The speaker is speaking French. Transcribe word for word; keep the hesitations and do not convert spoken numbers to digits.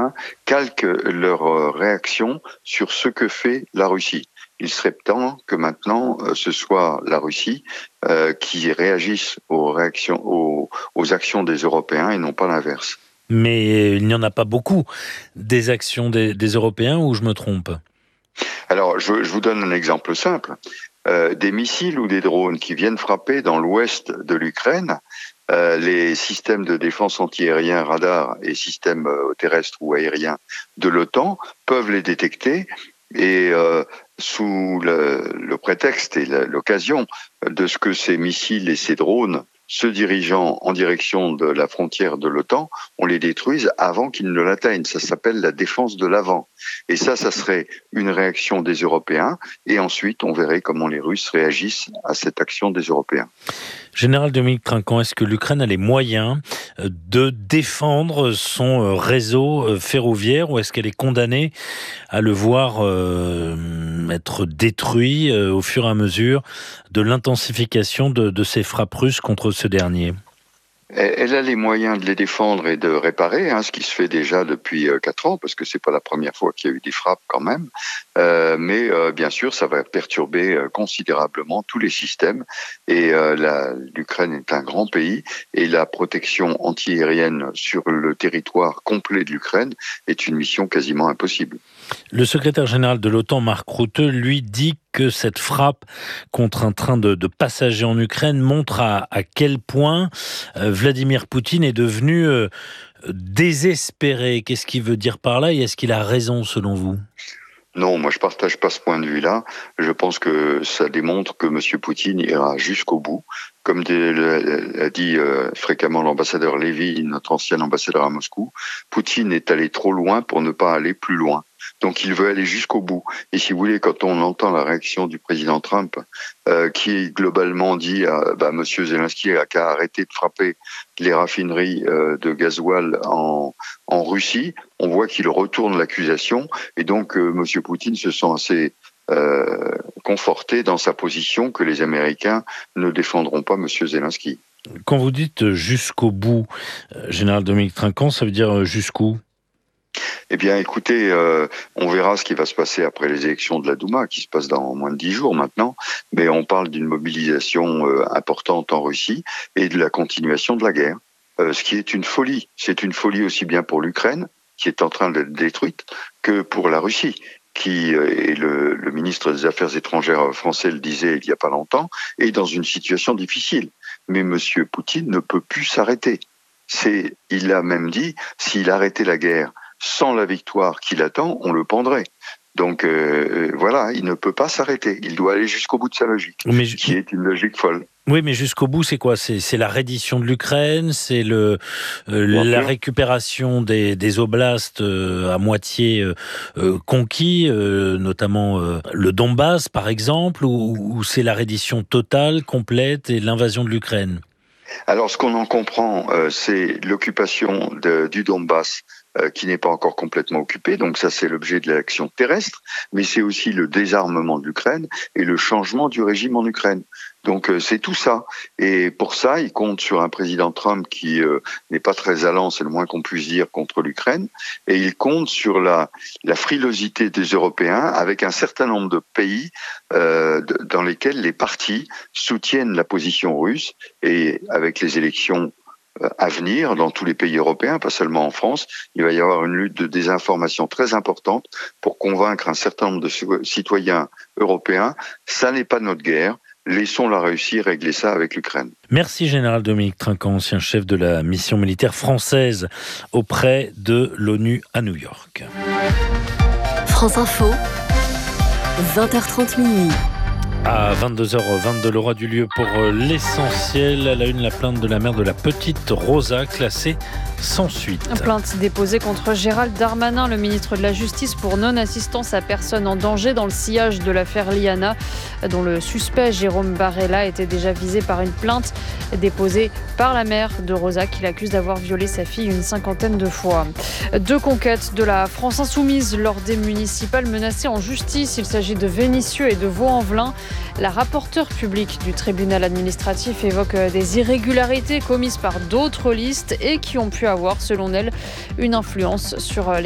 Européens calquent leur réaction sur ce que fait la Russie. Il serait temps que maintenant euh, ce soit la Russie euh, qui réagisse aux réactions, aux, aux actions des Européens et non pas l'inverse. Mais il n'y en a pas beaucoup des actions des, des Européens, ou je me trompe ? Alors, je, je vous donne un exemple simple. Euh, des missiles ou des drones qui viennent frapper dans l'ouest de l'Ukraine, euh, les systèmes de défense antiaérien, radar et systèmes euh, terrestres ou aériens de l'OTAN peuvent les détecter et euh, sous le, le prétexte et l'occasion de ce que ces missiles et ces drones se dirigeant en direction de la frontière de l'OTAN, on les détruise avant qu'ils ne l'atteignent. Ça s'appelle la défense de l'avant. Et ça, ça serait une réaction des Européens. Et ensuite, on verrait comment les Russes réagissent à cette action des Européens. Général Dominique Trinquant, est-ce que l'Ukraine a les moyens de défendre son réseau ferroviaire, ou est-ce qu'elle est condamnée à le voir euh, être détruit euh, au fur et à mesure de l'intensification de, de ces frappes russes contre ce dernier ? Elle a les moyens de les défendre et de réparer, hein, ce qui se fait déjà depuis quatre ans, parce que c'est pas la première fois qu'il y a eu des frappes quand même. Euh, mais euh, bien sûr, ça va perturber euh, considérablement tous les systèmes. Et euh, la, l'Ukraine est un grand pays, et la protection antiaérienne sur le territoire complet de l'Ukraine est une mission quasiment impossible. Le secrétaire général de l'OTAN, Mark Rutte, lui dit que cette frappe contre un train de, de passagers en Ukraine montre à, à quel point euh, Vladimir Poutine est devenu euh, désespéré. Qu'est-ce qu'il veut dire par là, et est-ce qu'il a raison selon vous ? Non, moi je partage pas ce point de vue-là. Je pense que ça démontre que M. Poutine ira jusqu'au bout. Comme l'a dit euh, fréquemment l'ambassadeur Lévy, notre ancien ambassadeur à Moscou, Poutine est allé trop loin pour ne pas aller plus loin. Donc il veut aller jusqu'au bout. Et si vous voulez, quand on entend la réaction du président Trump, euh, qui globalement dit à bah, M. Zelensky a qu'à arrêter de frapper les raffineries euh, de gasoil en, en Russie, on voit qu'il retourne l'accusation. Et donc euh, M. Poutine se sent assez euh, conforté dans sa position que les Américains ne défendront pas M. Zelensky. Quand vous dites jusqu'au bout, euh, Général Dominique Trinquant, ça veut dire jusqu'où ? Eh bien, écoutez, euh, on verra ce qui va se passer après les élections de la Douma, qui se passent dans moins de dix jours maintenant. Mais on parle d'une mobilisation euh, importante en Russie et de la continuation de la guerre, euh, ce qui est une folie. C'est une folie aussi bien pour l'Ukraine, qui est en train d'être détruite, que pour la Russie, qui, euh, et le, le ministre des Affaires étrangères français le disait il n'y a pas longtemps, est dans une situation difficile. Mais M. Poutine ne peut plus s'arrêter. C'est, il a même dit, s'il arrêtait la guerre sans la victoire qu'il attend, on le pendrait. Donc euh, voilà, il ne peut pas s'arrêter. Il doit aller jusqu'au bout de sa logique, mais je... qui est une logique folle. Oui, mais jusqu'au bout, c'est quoi ? C'est, c'est la reddition de l'Ukraine, c'est le, euh, la récupération des, des oblasts euh, à moitié euh, conquis, euh, notamment euh, le Donbass, par exemple, ou, ou c'est la reddition totale, complète, et l'invasion de l'Ukraine ? Alors, ce qu'on en comprend, euh, c'est l'occupation de, du Donbass, euh, qui n'est pas encore complètement occupé. Donc ça, c'est l'objet de l'action terrestre, mais c'est aussi le désarmement de l'Ukraine et le changement du régime en Ukraine. Donc euh, c'est tout ça. Et pour ça, il compte sur un président Trump qui euh, n'est pas très allant, c'est le moins qu'on puisse dire, contre l'Ukraine. Et il compte sur la, la frilosité des Européens avec un certain nombre de pays euh, de, dans lesquels les partis soutiennent la position russe. Et avec les élections à venir dans tous les pays européens, pas seulement en France, il va y avoir une lutte de désinformation très importante pour convaincre un certain nombre de citoyens européens, ça n'est pas notre guerre, laissons la Russie régler ça avec l'Ukraine. Merci Général Dominique Trinquant, ancien chef de la mission militaire française auprès de l'ONU à New York. France Info, vingt heures trente minuit. À vingt-deux heures vingt-deux, le roi du lieu pour l'essentiel. À la une, la plainte de la mère de la petite Rosa, classée sans suite. Plainte déposée contre Gérald Darmanin, le ministre de la Justice, pour non-assistance à personne en danger dans le sillage de l'affaire Liana, dont le suspect Jérôme Barella était déjà visé par une plainte déposée par la mère de Rosa, qui l'accuse d'avoir violé sa fille une cinquantaine de fois. Deux conquêtes de la France insoumise lors des municipales menacées en justice. Il s'agit de Vénissieux et de Vaux-en-Velin. La rapporteure publique du tribunal administratif évoque des irrégularités commises par d'autres listes et qui ont pu avoir, selon elle, une influence sur les